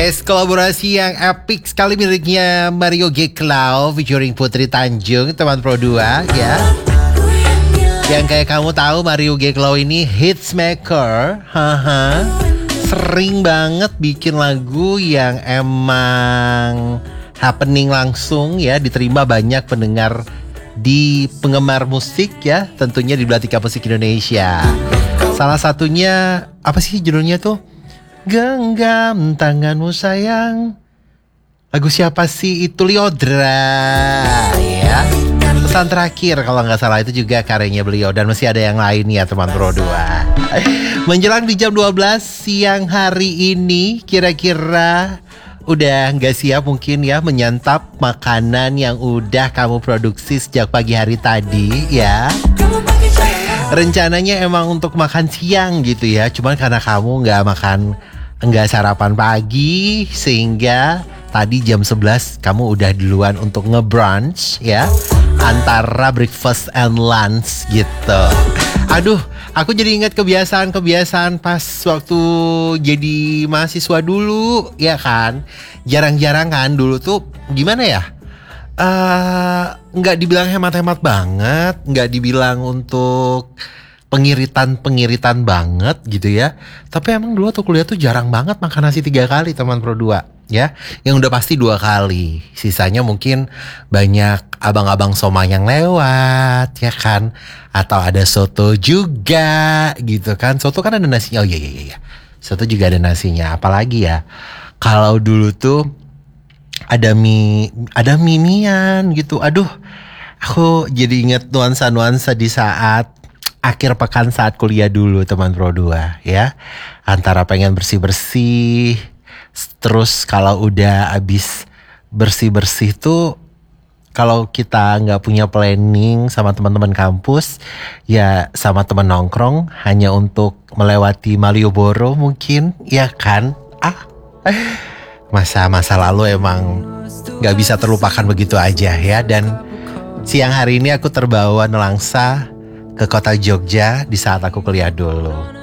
Yes, kolaborasi yang epic sekali miliknya Mario G. Clow featuring Putri Tanjung, teman Pro 2 ya. Yang kayak kamu tahu Mario G. Clow ini hits maker, sering banget bikin lagu yang emang happening langsung ya, diterima banyak pendengar di penggemar musik ya, tentunya di Belatika Musik Indonesia. Salah satunya apa sih judulnya tuh? Genggam tanganmu sayang. Lagu siapa sih itu? Lyodra ya. Pesan terakhir kalau nggak salah itu juga karyanya beliau. Dan masih ada yang lain ya teman Pro 2. Menjelang di jam 12 siang hari ini, kira-kira udah nggak siap mungkin ya menyantap makanan yang udah kamu produksi sejak pagi hari tadi ya. Rencananya emang untuk makan siang gitu ya, cuman karena kamu nggak sarapan pagi, sehingga tadi jam 11 kamu udah duluan untuk nge-brunch ya, antara breakfast and lunch gitu. Aduh, aku jadi ingat kebiasaan pas waktu jadi mahasiswa dulu ya kan. Jarang-jarang kan dulu tuh gimana ya, nggak dibilang hemat-hemat banget, nggak dibilang untuk pengiritan banget gitu ya. Tapi emang dulu tuh kuliah tuh jarang banget makan nasi 3 kali teman Pro 2 ya. Yang udah pasti 2 kali. Sisanya mungkin banyak abang-abang somai yang lewat ya kan. Atau ada soto juga gitu kan. Soto kan ada nasinya. Oh iya. Soto juga ada nasinya. Apalagi ya, kalau dulu tuh ada mie-mian gitu. Aduh, aku jadi inget nuansa-nuansa di saat akhir pekan saat kuliah dulu teman Pro 2 ya. Antara pengen bersih-bersih, terus kalau udah abis bersih-bersih tuh, kalau kita nggak punya planning sama teman-teman kampus, ya sama teman nongkrong hanya untuk melewati Malioboro mungkin, ya kan? Masa-masa lalu emang nggak bisa terlupakan begitu aja ya. Dan siang hari ini aku terbawa nelangsa ke kota Jogja di saat aku kuliah dulu.